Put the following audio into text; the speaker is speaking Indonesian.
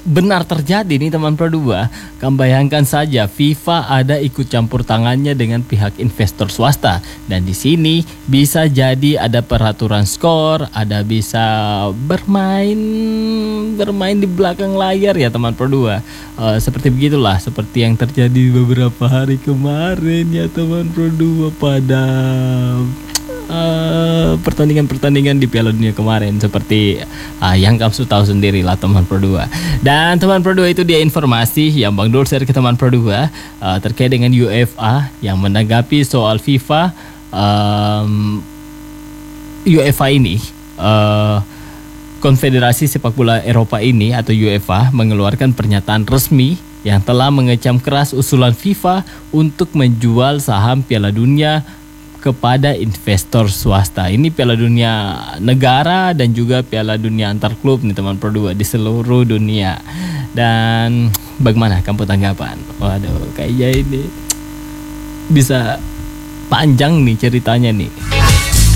benar terjadi nih teman Pro 2, kamu bayangkan saja FIFA ada ikut campur tangannya dengan pihak investor swasta, dan di sini bisa jadi ada peraturan skor, ada bisa bermain di belakang layar ya teman Pro 2. Seperti begitulah, seperti yang terjadi beberapa hari kemarin ya teman Pro 2 pada pertandingan-pertandingan di Piala Dunia kemarin, seperti yang kamu sudah tahu sendiri lah teman Pro 2. Dan teman Pro 2, itu dia informasi yang Bang Dul share ke teman Pro 2 terkait dengan UEFA yang menanggapi soal FIFA. UEFA ini, Konfederasi Sepak Bola Eropa ini atau UEFA, mengeluarkan pernyataan resmi yang telah mengecam keras usulan FIFA untuk menjual saham Piala Dunia kepada investor swasta. Ini Piala Dunia negara dan juga Piala Dunia antar klub nih teman Pro 2 di seluruh dunia. Dan bagaimana kamu tanggapan? Waduh, kayaknya ini bisa panjang nih ceritanya nih.